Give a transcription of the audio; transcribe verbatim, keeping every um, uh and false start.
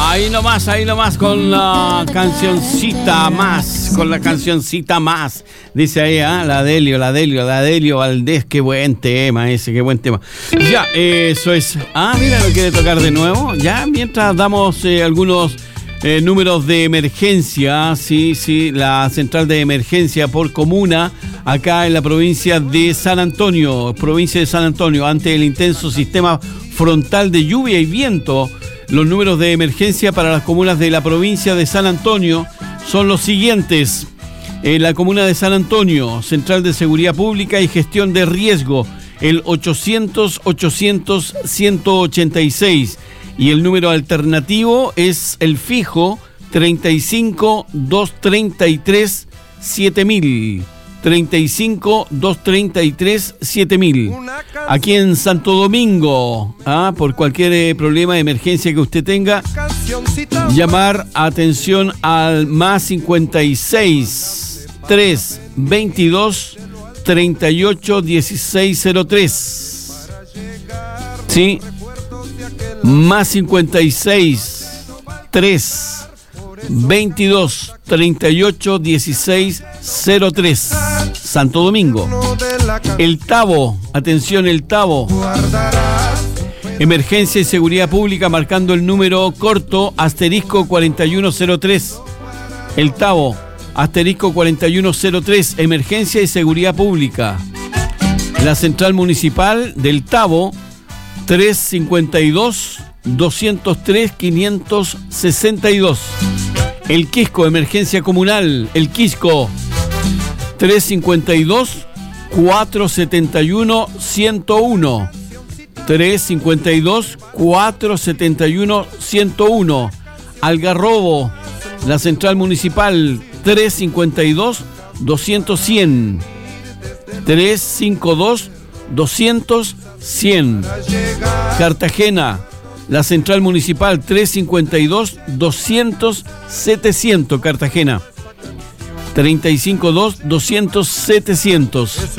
Ahí nomás, ahí nomás con la cancioncita más, con la cancioncita más. Dice ahí, ¿ah? La Delio, la Delio, la Delio Valdés, qué buen tema ese, qué buen tema. Ya, eh, eso es. Ah, mira, lo quiere tocar de nuevo. Ya, mientras damos eh, algunos eh, números de emergencia, sí, sí, la central de emergencia por comuna, acá en la provincia de San Antonio, provincia de San Antonio, ante el intenso sistema frontal de lluvia y viento. Los números de emergencia para las comunas de la provincia de San Antonio son los siguientes. En la comuna de San Antonio, Central de Seguridad Pública y Gestión de Riesgo, el ochocientos, ochocientos, ciento ochenta y seis. Y el número alternativo es el fijo treinta y cinco, doscientos treinta y tres, siete mil. treinta y cinco, doscientos treinta y tres, siete mil. Aquí en Santo Domingo, ¿ah? Por cualquier eh, problema de emergencia que usted tenga, llamar atención al más cincuenta y seis, tres, veintidós, treinta y ocho, dieciséis, cero tres. Sí, más cincuenta y seis, tres, veintidós, treinta y ocho, dieciséis, cero tres. Santo Domingo. El Tabo, atención, el Tabo. Emergencia y Seguridad Pública marcando el número corto asterisco cuarenta y uno cero tres. El Tabo, asterisco cuarenta y uno cero tres, Emergencia y Seguridad Pública. La Central Municipal del Tabo, trescientos cincuenta y dos, doscientos tres, quinientos sesenta y dos. El Quisco, Emergencia Comunal, el Quisco, trescientos cincuenta y dos, cuatrocientos setenta y uno, ciento uno. trescientos cincuenta y dos, cuatrocientos setenta y uno, ciento uno. Algarrobo, la Central Municipal, trescientos cincuenta y dos, doscientos, cien. trescientos cincuenta y dos, doscientos, cien. Cartagena, la Central Municipal, trescientos cincuenta y dos, doscientos, setecientos. Cartagena, treinta y cinco, dos, doscientos, setecientos.